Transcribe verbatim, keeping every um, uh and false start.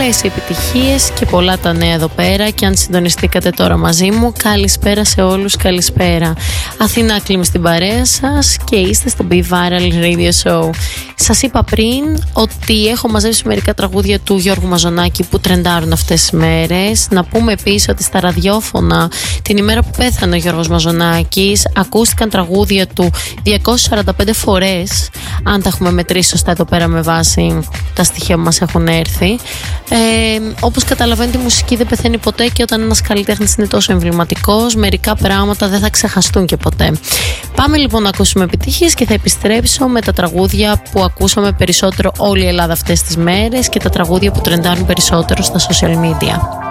Όλες οι επιτυχίες και πολλά τα νέα εδώ πέρα. Και αν συντονιστήκατε τώρα μαζί μου, καλησπέρα σε όλους, καλησπέρα. Αθηνά Κλίμη στην παρέα σας και είστε στο Be Viral Radio Show. Σας είπα πριν ότι έχω μαζέψει μερικά τραγούδια του Γιώργου Μαζονάκη που τρεντάρουν αυτές τις μέρες. Να πούμε επίσης ότι στα ραδιόφωνα την ημέρα που πέθανε ο Γιώργος Μαζονάκης ακούστηκαν τραγούδια του διακόσιες σαράντα πέντε φορές, αν τα έχουμε μετρήσει σωστά εδώ πέρα με βάση τα στοιχεία που μας έχουν έρθει. Ε, όπως καταλαβαίνετε, η μουσική δεν πεθαίνει ποτέ και όταν ένας καλλιτέχνης είναι τόσο εμβληματικός, μερικά πράγματα δεν θα ξεχαστούν και ποτέ. Πάμε λοιπόν να ακούσουμε επιτυχίες και θα επιστρέψω με τα τραγούδια που ακούσαμε περισσότερο όλη η Ελλάδα αυτές τις μέρες και τα τραγούδια που τρεντάρουν περισσότερο στα social media.